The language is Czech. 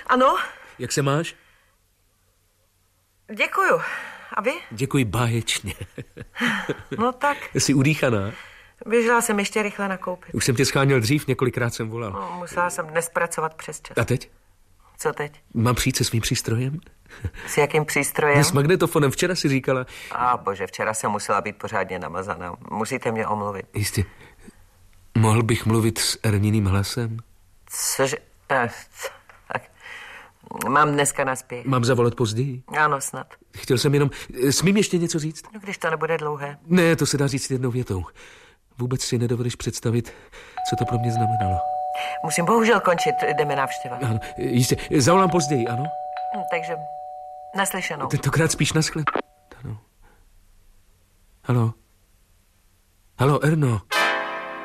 Ano? Jak se máš? Děkuju. A vy? Děkuji báječně. No tak. Jsi udýchaná? Běžela jsem ještě rychle nakoupit. Už jsem tě scháněl dřív, několikrát jsem volal. No, musela jsem dnes pracovat přes čas. A teď? Co teď? Mám přijít se svým přístrojem? S jakým přístrojem? S magnetofonem, včera si říkala. Bože, včera jsem musela být pořádně namazaná. Musíte mě omluvit. Jistě. Mohl bych mluvit s Erniným hlasem? Cože? Tak. Mám dneska naspěch. Mám zavolat později? Ano, snad. Chtěl jsem jenom... Smím ještě něco říct? No, když to nebude dlouhé. Ne, to se dá říct jednou větou. Vůbec si nedovedeš představit, co to pro mě znamenalo. Musím bohužel končit, jdeme návštěva. Ano, jistě. Zavolám později, ano? Takže naslyšenou. Tentokrát spíš naschle. Ano. Halo? Halo, Erno?